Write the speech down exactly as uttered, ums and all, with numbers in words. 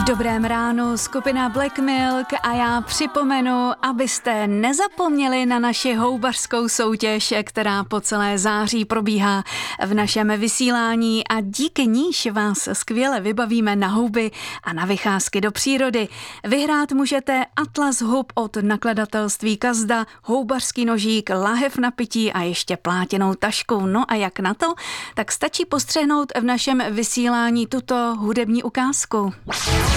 V dobrém ránu skupina Black Milk a já připomenu, abyste nezapomněli na naši houbařskou soutěž, která po celé září probíhá v našem vysílání a díky níž vás skvěle vybavíme na houby a na vycházky do přírody. Vyhrát můžete Atlas hub od nakladatelství Kazda, houbařský nožík, lahev na pití a ještě plátěnou tašku. No a jak na to? Tak stačí postřehnout v našem vysílání tuto hudební ukázku.